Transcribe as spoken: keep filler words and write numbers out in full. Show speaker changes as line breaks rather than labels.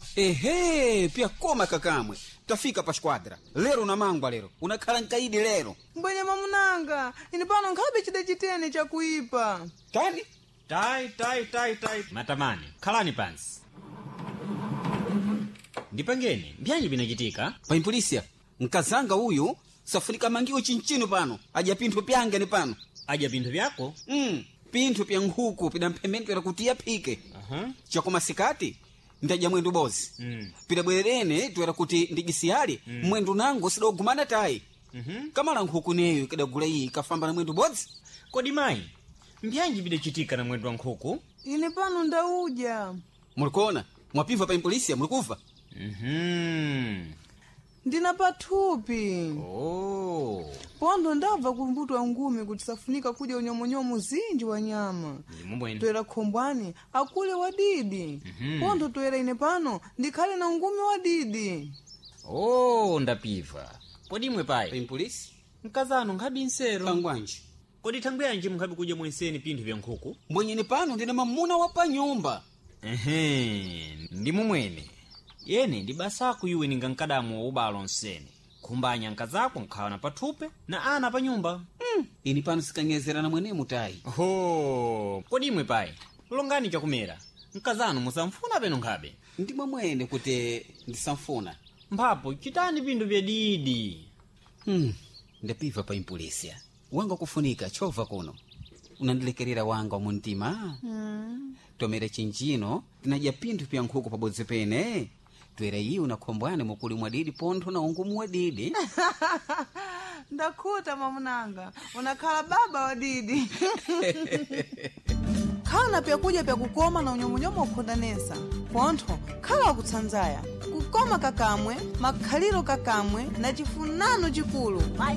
Ehe, pia koma kakamwe. Tafika pa squadra. Lero na mangwa lero. Unakhala nkaidi lero.
Mbwenye mamunanga, ini pano nkhabe chida chitene cha kuipa.
Kani?
Tai, tai, tai, tai. Matamani, khalani pansi. Ndipangeni, mbyanji binachitika?
Paimpolisia, nkazanga uyu, safunika mangiwo chinchino pano. Aja pinthu pyange ni pano.
Aja pinthu vyako?
Mm, pinthu pya nkhuku, pida mpemento ya kutia pike.
Aha.
Chakoma sikati, ndaja mwendu bozi.
Mm.
Pida bwerene, tuwera kuti ndigisiyali, mm. mwendu nango sidogumana tai.
Mhm.
Kamala nkhuku neyo, kidagula iyi, kafamba na mwendu bozi.
Kodi mayi, mbyanji bidachitika na mwendu wa nkhuku?
Ini pano ndauja.
Mulikona, mwapiva paimpolisia, mulikuva?
Mhm.
Ndina pathupi.
Oh.
Pondo ndabva kumbuto wa ngumi kuti safunika kuja unyomonyomo zinji wa nyama.
Ndimubwene.
Toera khombwani, akule wadidi.
Mhm.
Pondo toera ine pano, ndikhale na ngumi wadidi.
Oh, ndapiva. Kodi mwe payi?
Paimpolisi?
Mkazano nkhabi nsero.
Pangwanji.
Kodi thangweyanji mukhabi kuja mwenseni pinthu vya nkhuku?
Mwenyeni pano ndina mamuna wa pa nyumba.
Ehe, ndimumwene. Yene ndi basaku iwe ninga nkadamu wa ubalo nseni. Kumbanya nkazako nkhawa na pathupe na ana pa nyumba.
Mm. Ini pano sikanyezera na mwene mutai.
Ho, kodi imwe payi? Longani chakumera. Nkazano musamfuna peno nkhabe.
Ndimwe mwene kuti ndisamfuna.
Mphapo chitani pinthu vya didi.
Hmm. Ndapiva paimpolisia. Wanga kufunika chova kuno. Unandilekerera wanga wa muntima.
Hmm.
Tomera chinjino, tinaja pinthu pya nkhuku pabodzi pene. Twera iyi unakhombwane mukuli mwa didi pontho na ungumu wa didi.
Ndakhuta mamunanga, unakhala baba wa didi. Khala pya kudya pya kukoma na unyomonyomo ukhodanesa. Pontho, khala wakutsanzaya. Kukoma kakamwe, makhaliro kakamwe, na chifunano chikulu.